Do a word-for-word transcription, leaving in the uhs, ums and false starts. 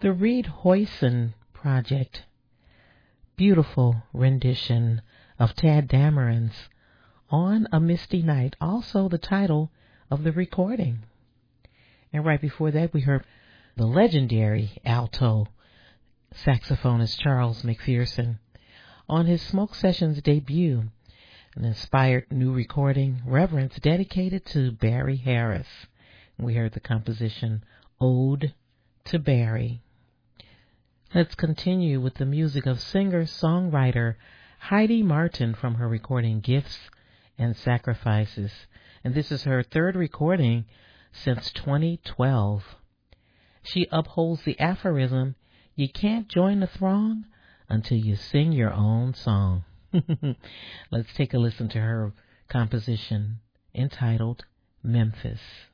The Reed Hoyson Project. Beautiful rendition of Tadd Dameron's On a Misty Night, also the title of the recording. And right before that, we heard the legendary alto saxophonist Charles McPherson on his Smoke Sessions debut, an inspired new recording, Reverence, dedicated to Barry Harris. We heard the composition Ode to Barry. Let's continue with the music of singer-songwriter Heidi Martin from her recording Gifts and Sacrifices. And this is her third recording since twenty twelve. She upholds the aphorism, you can't join the throng until you sing your own song. Let's take a listen to her composition entitled Memphis.